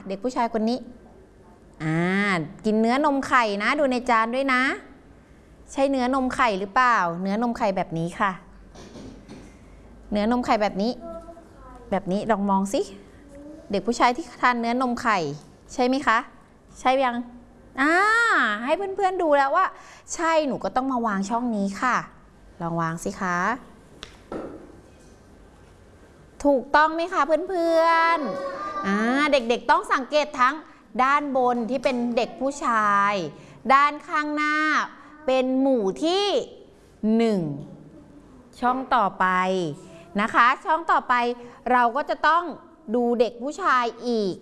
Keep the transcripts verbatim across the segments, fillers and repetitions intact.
เด็กผู้ชายคนนี้อ่ากินเนื้อนมไข่นะดูในจานด้วยนะใช่เนื้อนมไข่หรือเปล่าเนื้อนมไข่แบบนี้ค่ะเนื้อนมไข่แบบนี้แบบนี้ลองมองสิเด็กผู้ชายที่ทานเนื้อนมไข่ใช่ไหมคะใช่ยังอ่าให้เพื่อนๆดูแล้วว่าใช่หนูก็ต้องมาวางช่องนี้ค่ะลองวางสิคะถูกต้องไหมคะเพื่อนๆอ่าเด็กๆต้องสังเกตทั้งด้านบนที่เป็นเด็กผู้ชายด้านข้างหน้าเป็นหมู่ที่หนึ่งช่องต่อไปนะคะช่องต่อไปเราก็จะต้องดูเด็กผู้ชายอีก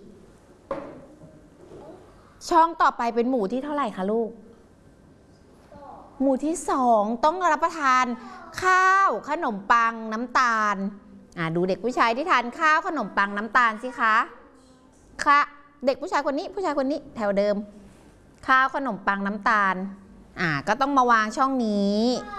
ช่องต่อไปเป็นหมู่ที่เท่าไหร่คะลูกหมู่ที่สองต้องรับประทานข้าวขนมปังน้ำตาลอ่าดูเด็กผู้ชายที่ทานข้าวขนมปังน้ำตาลสิคะค่ะเด็กผู้ชายคนนี้ผู้ชายคนนี้แถวเดิมข้าวขนมปังน้ำตาลอ่าก็ต้องมาวางช่องนี้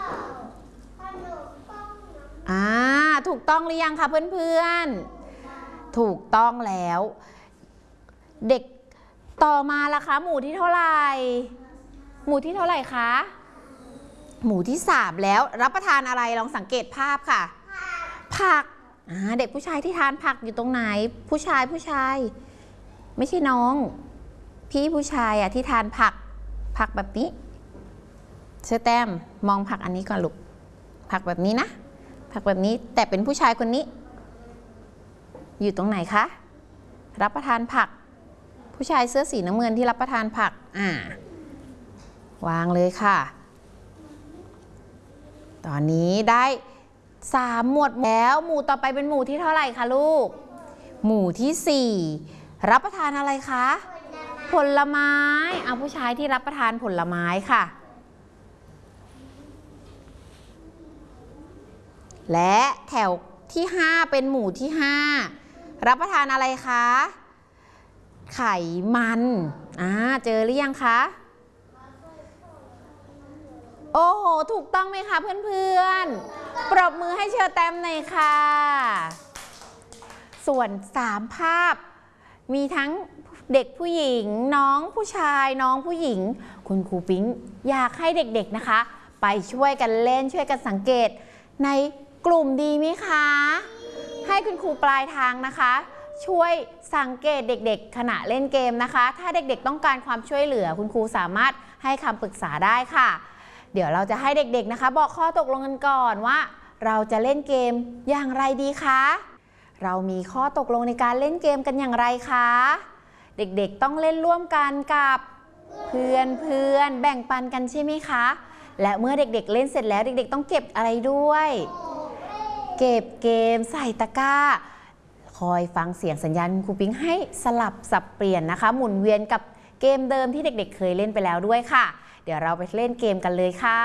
อ่าถูกต้องหรือยังคะเพื่อนๆถูกต้องแล้วเด็กต่อมาล่ะคะหมู่ที่เท่าไหร่หมู่ที่เท่าไหร่คะหมู่ที่สามแล้วรับประทานอะไรลองสังเกตภาพค่ะผักอ่าเด็กผู้ชายที่ทานผักอยู่ตรงไหนผู้ชายผู้ชายไม่ใช่น้องพี่ผู้ชายอ่ะที่ทานผักผักแบบนี้เชอแต้มมองผักอันนี้ก่อนลูกผักแบบนี้นะผักแบบนี้แต่เป็นผู้ชายคนนี้อยู่ตรงไหนคะรับประทานผักผู้ชายเสื้อสีน้ำเงินที่รับประทานผักอ่าวางเลยค่ะตอนนี้ได้สามหมวดแล้วหมู่ต่อไปเป็นหมู่ที่เท่าไหร่คะลูกหมู่ที่สี่รับประทานอะไรคะผลไม้เอาผู้ชายที่รับประทานผลไม้ค่ะและแถวที่ห้าเป็นหมู่ที่ห้ารับประทานอะไรคะไขมันอ่าเจอหรือยังคะโอ้โหถูกต้องไหมคะเพื่อนๆปรบมือให้เชอแตมหน่อยค่ะส่วนสามภาพมีทั้งเด็กผู้หญิงน้องผู้ชายน้องผู้หญิงคุณครูปิ๊งอยากให้เด็กๆนะคะไปช่วยกันเล่นช่วยกันสังเกตในกลุ่มดีไหมคะให้คุณครูปลายทางนะคะช่วยสังเกตเด็กๆขณะเล่นเกมนะคะถ้าเด็กๆต้องการความช่วยเหลือคุณครูสามารถให้คำปรึกษาได้ค่ะเดี๋ยวเราจะให้เด็กๆนะคะบอกข้อตกลงกันก่อนว่าเราจะเล่นเกมอย่างไรดีคะเรามีข้อตกลงในการเล่นเกมกันอย่างไรคะเด็กๆต้องเล่นร่วมกันกับเพื่อนๆแบ่งปันกันใช่ไหมคะและเมื่อเด็กๆเล่นเสร็จแล้วเด็กๆต้องเก็บอะไรด้วยเก็บเกมใส่ตะกร้าคอยฟังเสียงสัญญาณครูปิ๊งให้สลับสับเปลี่ยนนะคะหมุนเวียนกับเกมเดิมที่เด็กๆเคยเล่นไปแล้วด้วยค่ะเดี๋ยวเราไปเล่นเกมกันเลยค่ะ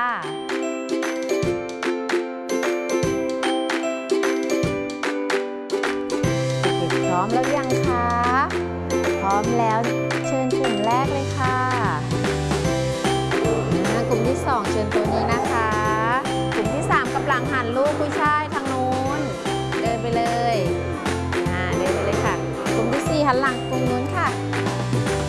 เด็กๆพร้อมแล้วยังคะพร้อมแล้วเชิญกลุ่มแรกเลยค่ะกลุ่มที่สองเชิญตัวนี้นะคะกลุ่มที่สามกับหลังหันลูกผู้ชายทางนู้นเดินไปเลยอ่าเดินไปเลยค่ะกลุ่มที่สี่หันหลังตรงนู้น